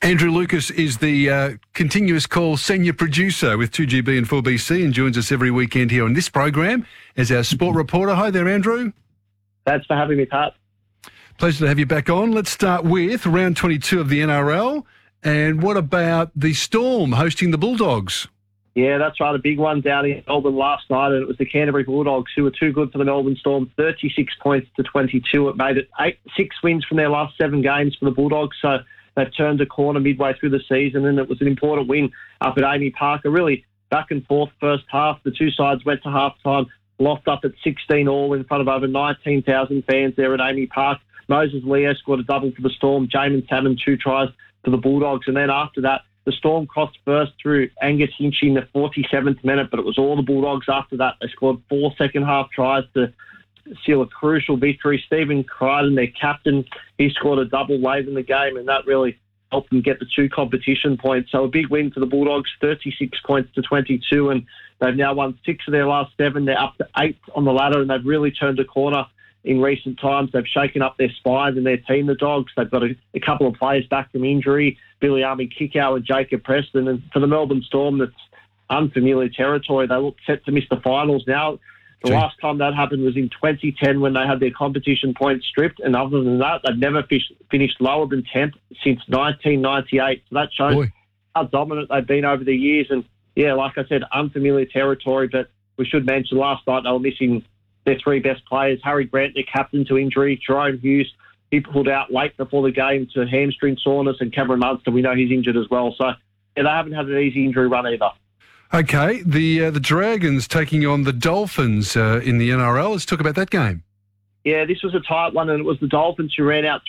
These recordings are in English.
Andrew Lucas is the continuous call senior producer with 2GB and 4BC and joins us every weekend here on this program as our sport reporter. Hi there, Andrew. Thanks for having me, Pat. Pleasure to have you back on. Let's start with round 22 of the NRL. And what about the Storm hosting the Bulldogs? Yeah, that's right. A big one down in Melbourne last night, and it was the Canterbury Bulldogs who were too good for the Melbourne Storm, 36 points to 22. It made it 6 wins from their last 7 games for the Bulldogs, so they've turned a corner midway through the season, and it was an important win up at Amy Park. A really back and forth first half. The two sides went to half-time, locked up at 16 all in front of over 19,000 fans there at Amy Park. Moses Leo scored a double for the Storm. Jamin Salmon 2 tries for the Bulldogs, and then after that, the Storm crossed first through Angus Hinchy in the 47th minute, but it was all the Bulldogs after that. They scored 4 second-half tries to seal a crucial victory. Stephen Crichton, their captain, he scored a double late in the game, and that really helped them get the 2 competition points. So a big win for the Bulldogs, 36 points to 22, and they've now won 6 of their last 7. They're up to 8th on the ladder, and they've really turned a corner in recent times. They've shaken up their spine and their team, the Dogs. They've got a couple of players back from injury, Billy Army Kickow and Jacob Preston. And for the Melbourne Storm, that's unfamiliar territory. They look set to miss the finals now. The last time that happened was in 2010 when they had their competition points stripped. And other than that, they've never finished lower than 10th since 1998. So that shows how dominant they've been over the years. And, yeah, like I said, unfamiliar territory. But we should mention last night they were missing their 3 best players. Harry Grant, their captain, to injury. Jerome Hughes, he pulled out late before the game to hamstring soreness. And Cameron Munster, we know he's injured as well. So, yeah, they haven't had an easy injury run either. Okay, the Dragons taking on the Dolphins in the NRL. Let's talk about that game. Yeah, this was a tight one, and it was the Dolphins who ran out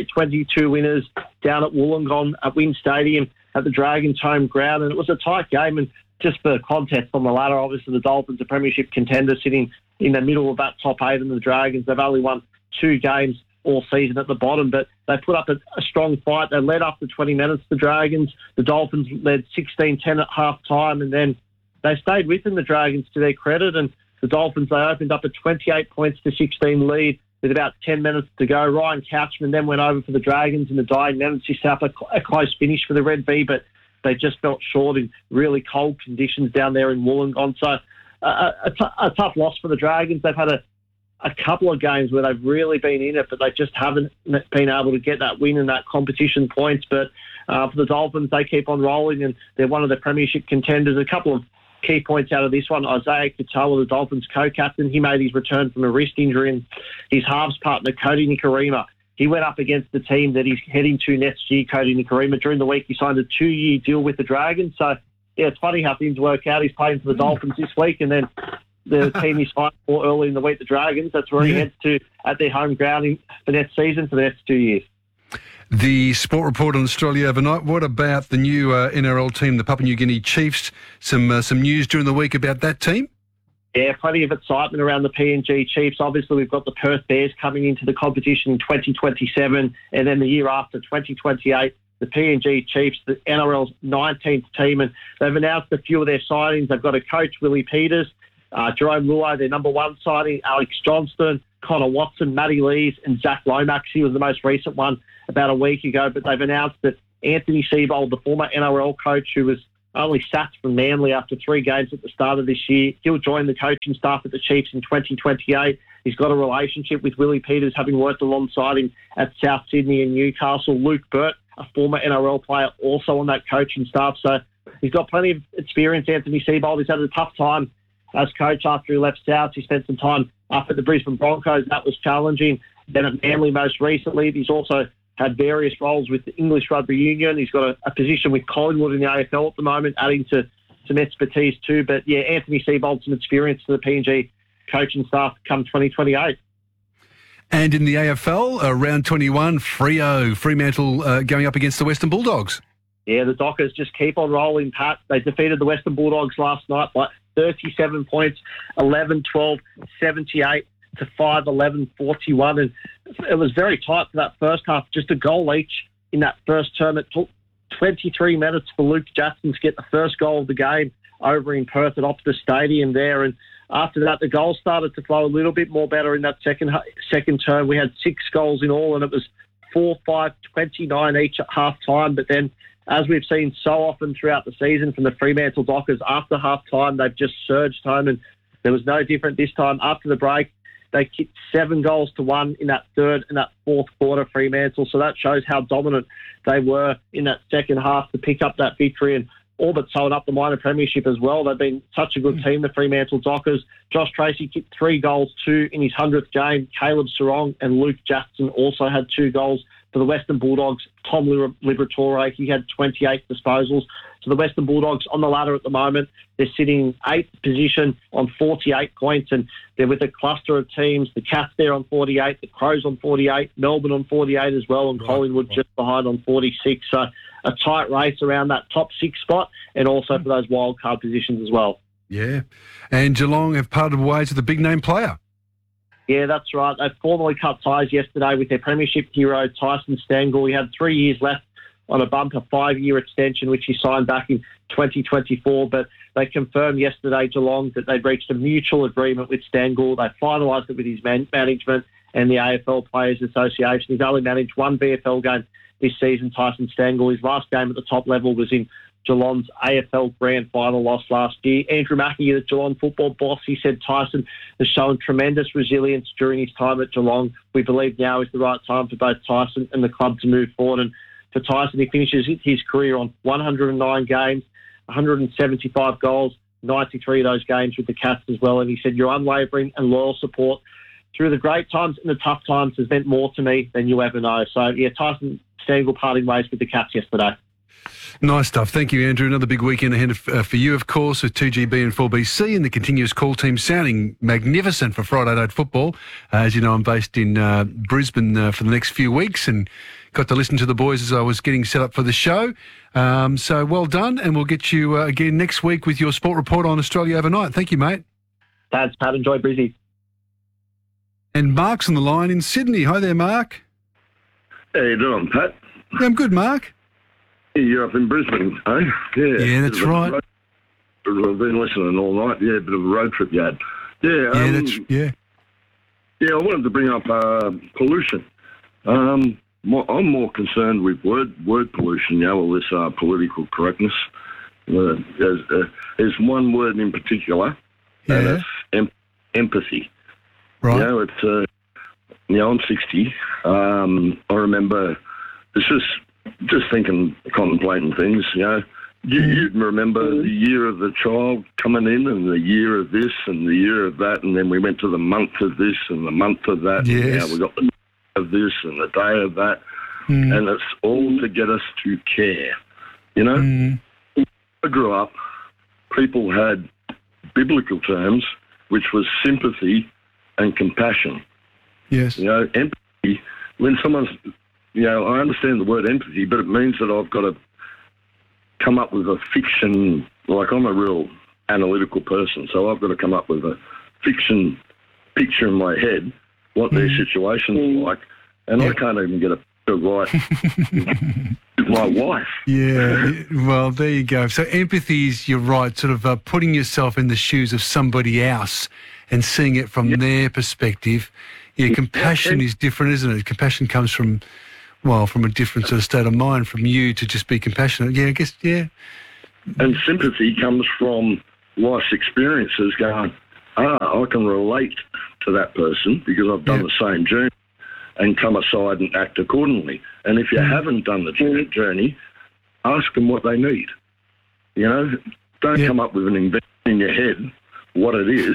28-22 winners down at Wollongong at WIN Stadium at the Dragons' home ground, and it was a tight game. And just for context on the ladder, obviously the Dolphins are premiership contenders sitting in the middle of that top 8, and the Dragons, they've only won 2 games all season at the bottom, but they put up a strong fight. They led after 20 minutes, the Dragons. The Dolphins led 16-10 at half-time, and then they stayed within the Dragons to their credit, and the Dolphins, they opened up a 28 points to 16 lead with about 10 minutes to go. Ryan Couchman then went over for the Dragons in the dying minutes. He set up a close finish for the Red V, but they just felt short in really cold conditions down there in Wollongong. So a tough loss for the Dragons. They've had a couple of games where they've really been in it, but they just haven't been able to get that win and that competition points. But for the Dolphins, they keep on rolling, and they're one of the premiership contenders. A couple of key points out of this one. Isaiah Katoa, the Dolphins co-captain, he made his return from a wrist injury, and his halves partner, Cody Nikorima, he went up against the team that he's heading to next year, Cody Nikorima. During the week, he signed a 2-year deal with the Dragons. So, yeah, it's funny how things work out. He's playing for the Dolphins this week, and then the team he's fighting for early in the week, the Dragons, that's where he heads to at their home ground for next season for the next 2 years. The Sport Report on Australia overnight. What about the new NRL team, the Papua New Guinea Chiefs? Some news during the week about that team? Yeah, plenty of excitement around the PNG Chiefs. Obviously, we've got the Perth Bears coming into the competition in 2027, and then the year after, 2028, the PNG Chiefs, the NRL's 19th team, and they've announced a few of their signings. They've got a coach, Willie Peters, Jerome Luai, their number 1 signing, Alex Johnston, Connor Watson, Matty Lees, and Zach Lomax. He was the most recent one about a week ago, but they've announced that Anthony Seibold, the former NRL coach who was only sacked from Manly after 3 games at the start of this year, he'll join the coaching staff at the Chiefs in 2028. He's got a relationship with Willie Peters, having worked alongside him at South Sydney and Newcastle. Luke Burt, a former NRL player, also on that coaching staff. So he's got plenty of experience, Anthony Seibold. He's had a tough time as coach after he left South. He spent some time up at the Brisbane Broncos. That was challenging. Then at Manly most recently. He's also had various roles with the English Rugby Union. He's got a position with Collingwood in the AFL at the moment, adding to some expertise too. But, yeah, Anthony Seibold, some experience to the PNG coaching staff come 2028. And in the AFL, round 21, Fremantle going up against the Western Bulldogs. Yeah, the Dockers just keep on rolling, Pat. They defeated the Western Bulldogs last night by 37 points, 11-12, 78 to 5-11, 41. And it was very tight for that first half, just a goal each in that first term. It took 23 minutes for Luke Jackson to get the first goal of the game over in Perth at Optus Stadium there. And after that, the goals started to flow a little bit more better in that second term. We had 6 goals in all, and it was 4-5, 29 each at half-time. But then, as we've seen so often throughout the season from the Fremantle Dockers, after half-time, they've just surged home, and there was no different this time. After the break, they kicked 7 goals to 1 in that third and that fourth quarter, Fremantle. So that shows how dominant they were in that second half to pick up that victory and all but sold up the minor premiership as well. They've been such a good team, the Fremantle Dockers. Josh Tracy kicked 3 goals, 2 in his 100th game. Caleb Sarong and Luke Jackson also had 2 goals for the Western Bulldogs. Tom Liberatore, he had 28 disposals. So the Western Bulldogs on the ladder at the moment, they're sitting 8th position on 48 points, and they're with a cluster of teams. The Cats there on 48, the Crows on 48, Melbourne on 48 as well, and Collingwood just behind on 46. So a tight race around that top 6 spot, and also for those wild card positions as well. Yeah. And Geelong have parted ways with a big name player. Yeah, that's right. They formally cut ties yesterday with their premiership hero, Tyson Stangle. He had 3 years left on a bumper 5-year extension, which he signed back in 2024. But they confirmed yesterday, Geelong, that they'd reached a mutual agreement with Stangle. They finalised it with his management and the AFL Players Association. He's only managed 1 VFL game this season, Tyson Stangle. His last game at the top level was in Geelong's AFL Grand Final loss last year. Andrew Mackie, the Geelong football boss, he said Tyson has shown tremendous resilience during his time at Geelong. We believe now is the right time for both Tyson and the club to move forward. And for Tyson, he finishes his career on 109 games, 175 goals, 93 of those games with the Cats as well. And he said, your unwavering and loyal support through the great times and the tough times has meant more to me than you ever know. So, yeah, Tyson Stangle parting ways with the Cats yesterday. Nice stuff. Thank you, Andrew. Another big weekend ahead for you, of course, with 2GB and 4BC and the continuous call team sounding magnificent for Friday night football. As you know, I'm based in Brisbane for the next few weeks and got to listen to the boys as I was getting set up for the show. So well done, and we'll get you again next week with your sport report on Australia Overnight. Thank you, mate. Thanks, Pat. Enjoy Brizzy. And Mark's on the line in Sydney. Hi there, Mark. How you doing, Pat? Yeah, I'm good, Mark. You're up in Brisbane, eh? Yeah, that's right. I've been listening all night. Yeah, a bit of a road trip you had. Yeah, Yeah, I wanted to bring up pollution. I'm more concerned with word pollution, all this political correctness. There's one word in particular, and it's empathy. Right. It's I'm 60. I remember it's just thinking, contemplating things. You remember the year of the child coming in, and the year of this, and the year of that, and then we went to the month of this and the month of that. Yes. And we got the day of this and the day of that, and it's all to get us to care. When I grew up, people had biblical terms, which was sympathy and compassion. Yes. Empathy, when someone's, I understand the word empathy, but it means that I've got to come up with a fiction. Like, I'm a real analytical person, so I've got to come up with a fiction picture in my head, what their situation's like, and I can't even get a picture right with my wife. Yeah, well, there you go. So empathy is, you're right, sort of putting yourself in the shoes of somebody else and seeing it from their perspective. Yeah, compassion is different, isn't it? Compassion comes from a different sort of state of mind from you to just be compassionate. Yeah, I guess, yeah. And sympathy comes from life's experiences going, I can relate to that person because I've done the same journey, and come aside and act accordingly. And if you haven't done the journey, ask them what they need. Don't come up with an invention in your head, what it is.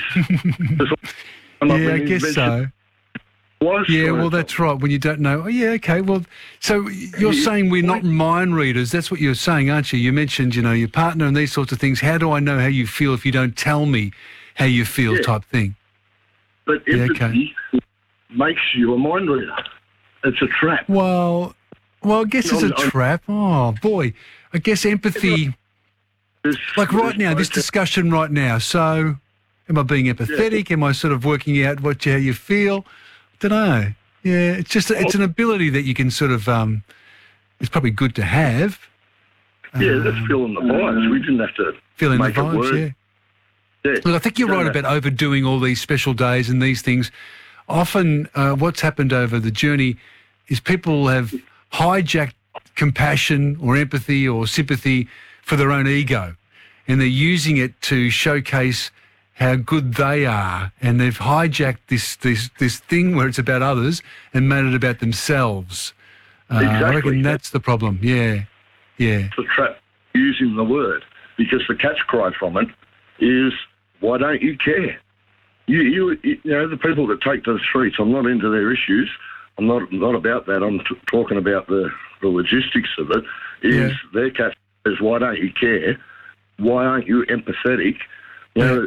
I guess so. Yeah, well, that's right. When you don't know, okay. Well, so you're saying we're not mind readers. That's what you're saying, aren't you? You mentioned, your partner and these sorts of things. How do I know how you feel if you don't tell me how you feel, type thing? But empathy makes you a mind reader. It's a trap. Well, I guess it's a trap. Oh, boy. I guess empathy, like right now, this discussion right now. So am I being empathetic? Am I sort of working out how you feel? Don't know. Yeah, it's just it's an ability that you can sort of. It's probably good to have. That's feeling the vibes. We didn't have to feeling make the vibes. Yeah. Look, I think you're right about overdoing all these special days and these things. Often, what's happened over the journey is people have hijacked compassion or empathy or sympathy for their own ego, and they're using it to showcase how good they are, and they've hijacked this thing where it's about others and made it about themselves. Exactly. I reckon that's the problem. Yeah. It's a trap using the word, because the catch cry from it is, why don't you care? You know, the people that take to the streets, I'm not into their issues. I'm not about that. I'm talking about the logistics of it. Their catch is, why don't you care? Why aren't you empathetic? You know,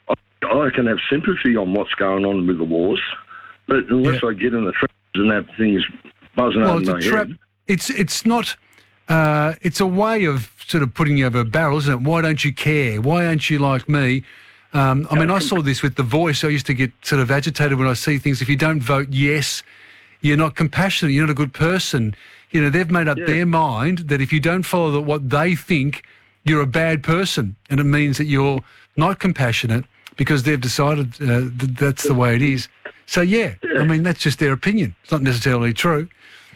I can have sympathy on what's going on with the wars, but unless I get in the trenches and have things buzzing over my head. It's not. It's a way of sort of putting you over a barrel, isn't it? Why don't you care? Why aren't you like me? I mean, I saw this with The Voice. I used to get sort of agitated when I see things. If you don't vote yes, you're not compassionate. You're not a good person. You know, they've made up their mind that if you don't follow what they think, you're a bad person, and it means that you're not compassionate because they've decided that that's the way it is. So, I mean, that's just their opinion. It's not necessarily true.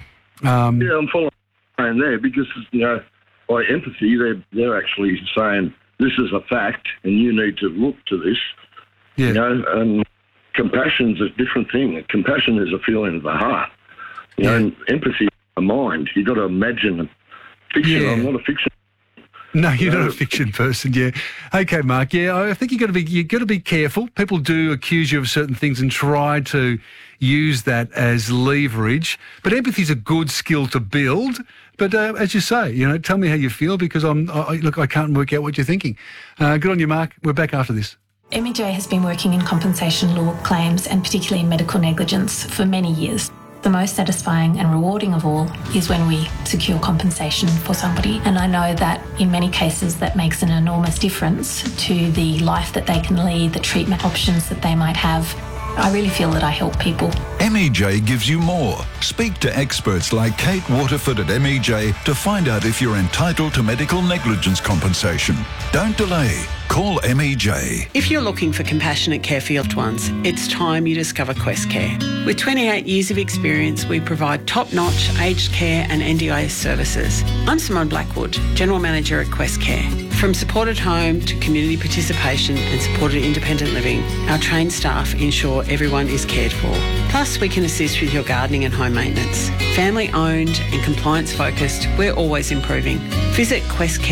I'm following there because, you know, by empathy, they're actually saying this is a fact and you need to look to this. Yeah. You know, and compassion's a different thing. Compassion is a feeling of the heart. You know, and empathy is the mind. You've got to imagine fiction. I'm not a fiction. No, you're not a fiction person, Okay, Mark, I think you've got to be careful. People do accuse you of certain things and try to use that as leverage. But empathy's a good skill to build. But as you say, you know, tell me how you feel, because I can't work out what you're thinking. Good on you, Mark. We're back after this. MEJ has been working in compensation law claims and particularly in medical negligence for many years. The most satisfying and rewarding of all is when we secure compensation for somebody. And I know that in many cases that makes an enormous difference to the life that they can lead, the treatment options that they might have. I really feel that I help people. MEJ gives you more. Speak to experts like Kate Waterford at MEJ to find out if you're entitled to medical negligence compensation. Don't delay. Call MEJ. If you're looking for compassionate care for your loved ones, it's time you discover Quest Care. With 28 years of experience, we provide top-notch aged care and NDIS services. I'm Simone Blackwood, General Manager at Quest Care. From supported home to community participation and supported independent living, our trained staff ensure everyone is cared for. Plus, we can assist with your gardening and home maintenance. Family owned and compliance focused, we're always improving. Visit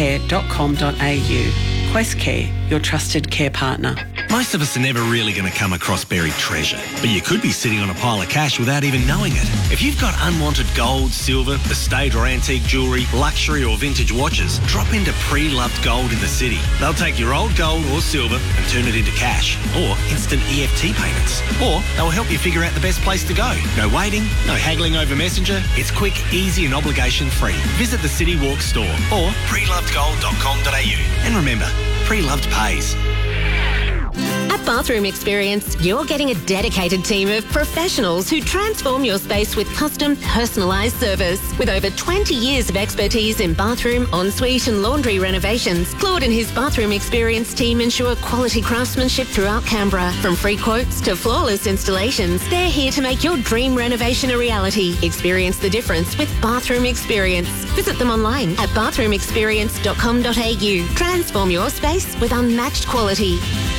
questcare.com.au. Quest Care, your trusted care partner. Most of us are never really going to come across buried treasure, but you could be sitting on a pile of cash without even knowing it. If you've got unwanted gold, silver, estate or antique jewellery, luxury or vintage watches, drop into Pre-Loved Gold in the city. They'll take your old gold or silver and turn it into cash or instant EFT payments. Or they'll help you figure out the best place to go. No waiting, no haggling over Messenger. It's quick, easy and obligation free. Visit the City Walk store or prelovedgold.com.au. And remember, Pre-Loved pays. At Bathroom Experience, you're getting a dedicated team of professionals who transform your space with custom, personalised service. With over 20 years of expertise in bathroom, ensuite and laundry renovations, Claude and his Bathroom Experience team ensure quality craftsmanship throughout Canberra. From free quotes to flawless installations, they're here to make your dream renovation a reality. Experience the difference with Bathroom Experience. Visit them online at bathroomexperience.com.au. Transform your space with unmatched quality.